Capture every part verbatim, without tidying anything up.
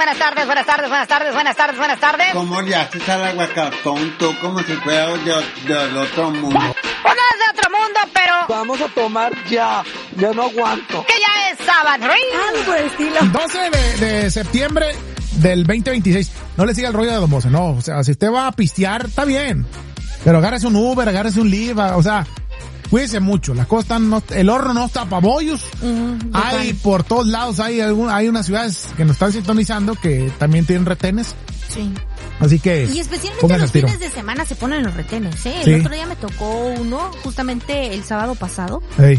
buenas tardes, buenas tardes, buenas tardes, buenas tardes, buenas tardes. ¿Cómo le haces al aguacatón tú como si fuera de, del otro mundo? Pues no es de otro mundo, pero... Vamos a tomar ya, ya no aguanto. Que ya es sábado, ¿eh? Algo por el estilo. doce de, de septiembre del veinte veintiséis. No le siga el rollo de Don Bose, no. O sea, si usted va a pistear, está bien. Pero agárrese un Uber, agárrese un Lyft, o sea... Cuídense mucho, las cosas están, no, el horno no está para bollos. Uh-huh, hay por todos lados, hay algún, hay unas ciudades que nos están sintonizando que también tienen retenes. Sí. Así que. Y especialmente los fines de semana se ponen los retenes, ¿eh? El sí. otro día me tocó uno, justamente el sábado pasado. Hey.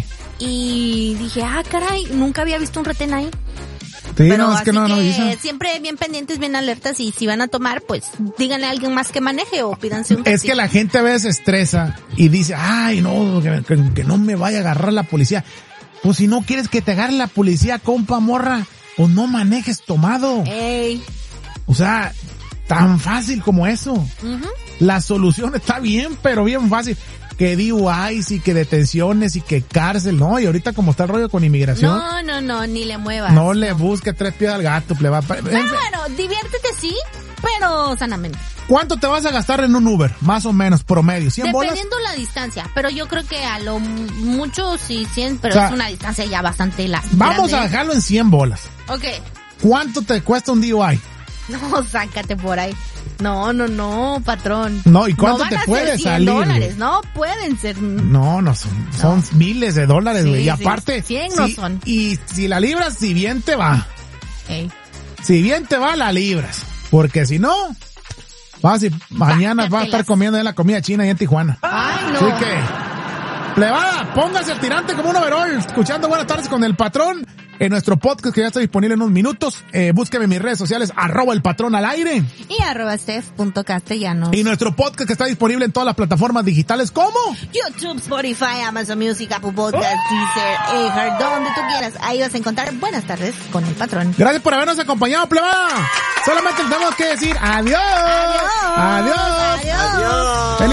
Y dije, ah, caray, nunca había visto un retén ahí. Sí, pero no, es que no, no que siempre bien pendientes, bien alertas, y si van a tomar, pues díganle a alguien más que maneje o pídanse un taxi. Es que la gente a veces estresa y dice, ay, no, que, que, que no me vaya a agarrar la policía. Pues si no quieres que te agarre la policía, compa, morra, pues no manejes tomado. Ey. O sea, tan fácil como eso. Uh-huh. La solución está bien, pero bien fácil. Que D U Is y que detenciones y que cárcel, no, y ahorita como está el rollo con inmigración. No, no, no, ni le muevas. No le busque tres pies al gato, pleba. Pero bueno, diviértete sí, pero sanamente. ¿Cuánto te vas a gastar en un Uber? Más o menos, promedio, ¿cien bolas? Dependiendo la distancia, pero yo creo que a lo mucho sí, cien, pero o sea, es una distancia ya bastante larga. Vamos grande. a dejarlo en cien bolas. Ok. ¿Cuánto te cuesta un D U I? No, sácate por ahí. No, no, no, patrón. No, ¿y cuánto no te van a puede ser cien salir? dólares, no pueden ser. No, no son, son no. miles de dólares, güey. Sí, y aparte, sí, cien no si, son. Y si la libras, si bien te va. Ey. Si bien te va, la libras. Porque si no, vas y mañana vas a estar comiendo en la comida china ahí en Tijuana. Ay, no. Así que, plebada, póngase el tirante como un overol, escuchando Buenas Tardes con el Patrón. En nuestro podcast que ya está disponible en unos minutos, eh, búsqueme en mis redes sociales, arroba el patrón al aire. Y arroba steph punto castellanos. Y nuestro podcast que está disponible en todas las plataformas digitales, ¿cómo? YouTube, Spotify, Amazon Music, Apple Podcasts, Deezer, Anchor, donde tú quieras. Ahí vas a encontrar Buenas Tardes con el Patrón. Gracias por habernos acompañado, plebada. Solamente tenemos que decir adiós. Adiós. Adiós. Adiós. Adiós. Feliz